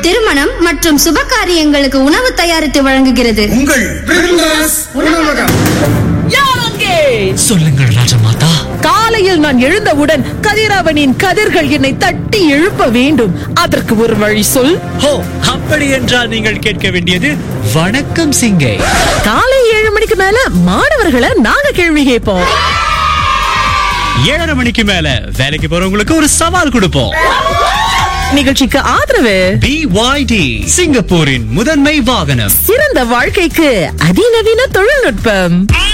திருமணம் மற்றும் சுப காரியங்களுக்கு உணவு தயாரித்து வழங்குகிறது உங்கள் பிரிந்தாஸ் உணவகம். சொல்லுங்கள் ராஜமாதா. காலையில் நான் எழுந்தவுடன் கதிரவனின் கதிர்கள் என்னை தட்டி எழுப்ப வேண்டும். அதற்கு ஒரு வழி சொல். ஹோ, அப்படி என்றால் நீங்கள் கேட்க வேண்டியது வணக்கம் சிங்கை. காலை 7 மணிக்கு மேல மாணவர்களை நாங்க கேள்வி கேட்போம். 7:30 மணிக்கு மேல வேலைக்கு போறவங்களுக்கு ஒரு சவால் கொடுப்போம். நிகழ்ச்சிக்கு ஆதரவு BYD, சிங்கப்பூரின் முதன்மை வாகனம். சிறந்த வாழ்க்கைக்கு அதிநவீன தொழில்நுட்பம்.